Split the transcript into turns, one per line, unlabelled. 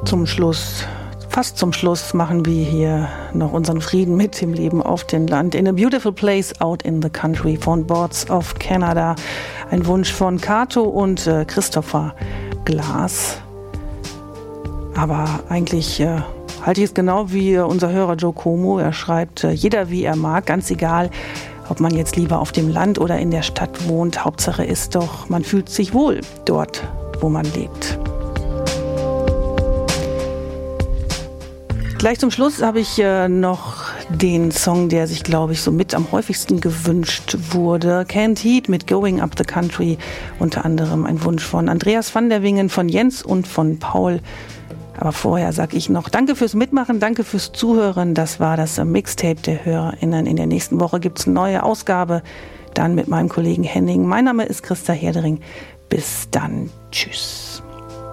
Zum Schluss, fast zum Schluss, machen wir hier noch unseren Frieden mit dem Leben auf dem Land. In a Beautiful Place Out in the Country von Boards of Canada. Ein Wunsch von Kato und Christopher Glass. Aber eigentlich halte ich es genau wie unser Hörer Joe Como. Er schreibt, jeder wie er mag, ganz egal, ob man jetzt lieber auf dem Land oder in der Stadt wohnt. Hauptsache ist doch, man fühlt sich wohl dort, wo man lebt. Gleich zum Schluss habe ich noch den Song, der sich, glaube ich, so mit am häufigsten gewünscht wurde. Canned Heat mit Going Up the Country. Unter anderem ein Wunsch von Andreas van der Wingen, von Jens und von Paul. Aber vorher sage ich noch danke fürs Mitmachen, danke fürs Zuhören. Das war das Mixtape der HörerInnen. In der nächsten Woche gibt es eine neue Ausgabe. Dann mit meinem Kollegen Henning. Mein Name ist Christa Herdering. Bis dann. Tschüss.